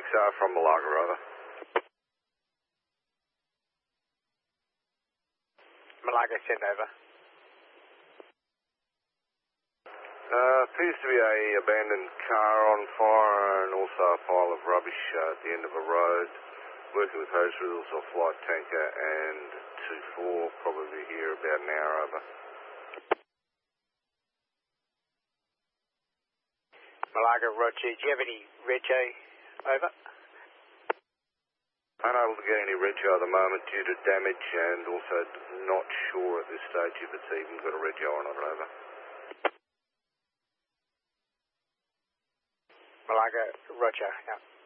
XR from Malaga, over. Malaga, send over. Appears to be a abandoned car on fire and also a pile of rubbish at the end of a road. Working with hose reels off light tanker and 2-4, probably here about an hour, over. Malaga, Roger. Do you have any rego? Over. Unable to get any rego at the moment due to damage and also not sure at this stage if it's even got a rego on it, over. Malaga, Roger. Yeah.